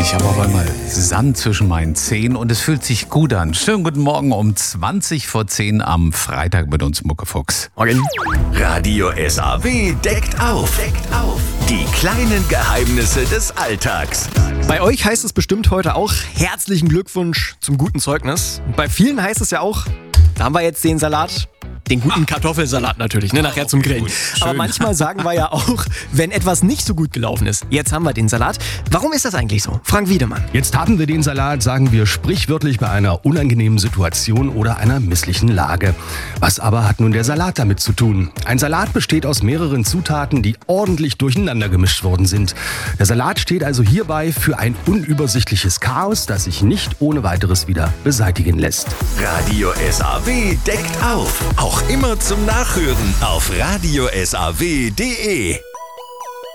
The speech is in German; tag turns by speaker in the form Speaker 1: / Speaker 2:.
Speaker 1: Ich habe auf einmal Sand zwischen meinen Zehen und es fühlt sich gut an. Schönen guten Morgen um 20:10 am Freitag mit uns Muckefuchs.
Speaker 2: Morgen.
Speaker 3: Radio SAW deckt auf. Die kleinen Geheimnisse des Alltags.
Speaker 2: Bei euch heißt es bestimmt heute auch herzlichen Glückwunsch zum guten Zeugnis. Und bei vielen heißt es ja auch, da haben wir jetzt den Salat. Den guten Kartoffelsalat natürlich, nachher zum Grillen.
Speaker 1: Gut,
Speaker 2: aber manchmal sagen wir ja auch, wenn etwas nicht so gut gelaufen ist. Jetzt haben wir den Salat. Warum ist das eigentlich so? Frank Wiedemann.
Speaker 4: Jetzt haben wir den Salat, sagen wir sprichwörtlich, bei einer unangenehmen Situation oder einer misslichen Lage. Was aber hat nun der Salat damit zu tun? Ein Salat besteht aus mehreren Zutaten, die ordentlich durcheinander gemischt worden sind. Der Salat steht also hierbei für ein unübersichtliches Chaos, das sich nicht ohne weiteres wieder beseitigen lässt.
Speaker 3: Radio SAW deckt auf. Auch immer zum Nachhören auf radiosaw.de.